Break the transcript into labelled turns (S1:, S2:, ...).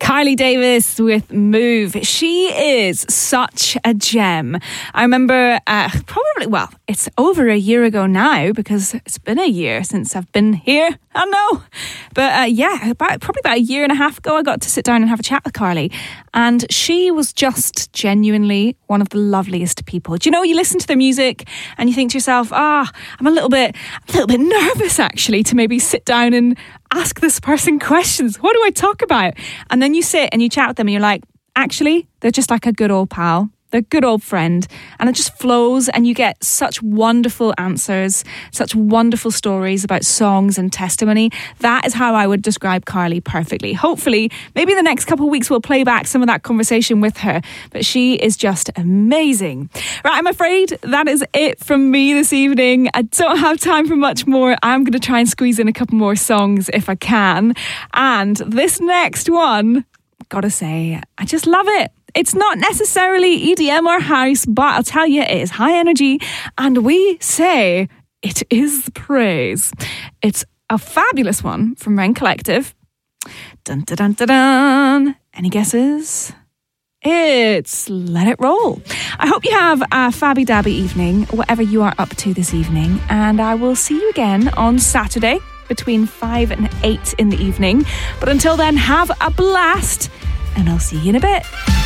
S1: Kylie Davis with Move. She is such a gem. I remember it's over a year ago now, because it's been a year since I've been here. I know. But probably about a year and a half ago, I got to sit down and have a chat with Carly. And she was just genuinely one of the loveliest people. Do you know, you listen to their music and you think to yourself, I'm a little bit nervous actually to maybe sit down and ask this person questions. What do I talk about? And then you sit and you chat with them and you're like, actually, they're just like a good old pal. They're a good old friend, and it just flows, and you get such wonderful answers, such wonderful stories about songs and testimony. That is how I would describe Carly perfectly. Hopefully, maybe in the next couple of weeks we'll play back some of that conversation with her, but she is just amazing. Right, I'm afraid that is it from me this evening. I don't have time for much more. I'm going to try and squeeze in a couple more songs if I can. And this next one, gotta say, I just love it. It's not necessarily EDM or house, but I'll tell you, it is high energy, and we say it is praise. It's a fabulous one from Ren Collective. Dun dun dun dun dun. Any guesses? It's Let It Roll. I hope you have a fabby dabby evening, whatever you are up to this evening, and I will see you again on Saturday between 5 and 8 in the evening. But until then, have a blast, and I'll see you in a bit.